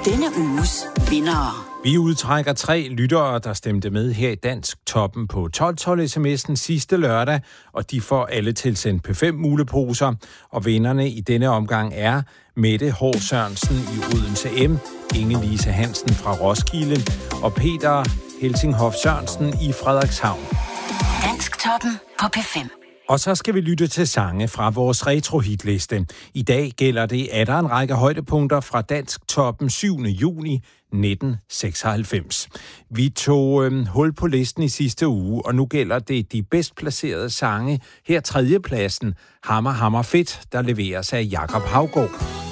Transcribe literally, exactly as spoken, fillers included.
Denne uges vindere. Vi udtrækker tre lyttere, der stemte med her i Dansk Toppen på tolv tolv sms'en sidste lørdag, og de får alle tilsendt P fem muleposer. Og vinderne i denne omgang er Mette H. Sørensen i Odense M, Inge-Lise Hansen fra Roskilde og Peter Helsinghoff Sørensen i Frederikshavn. Dansk Toppen på P fem. Og så skal vi lytte til sange fra vores retro-hitliste. I dag gælder det, at der er en række højdepunkter fra Dansk Toppen syvende juni nitten seksoghalvfems. Vi tog øhm, hul på listen i sidste uge, og nu gælder det de bedst placerede sange. Her tredjepladsen, Hammer Hammer Fedt, der leveres af Jakob Haugaard.